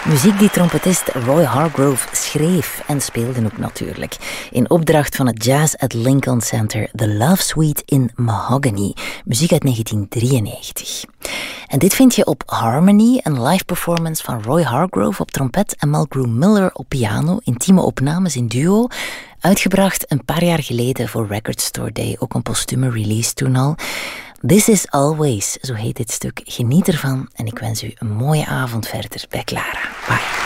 Muziek die trompetist Roy Hargrove schreef en speelde ook natuurlijk. In opdracht van het Jazz at Lincoln Center, The Love Suite in Mahogany. Muziek uit 1993. En dit vind je op Harmony, een live performance van Roy Hargrove op trompet en Mulgrew Miller op piano. Intieme opnames in duo. Uitgebracht een paar jaar geleden voor Record Store Day. Ook een postume release toen al. This is Always, zo heet dit stuk. Geniet ervan en ik wens u een mooie avond verder bij Clara. Bye.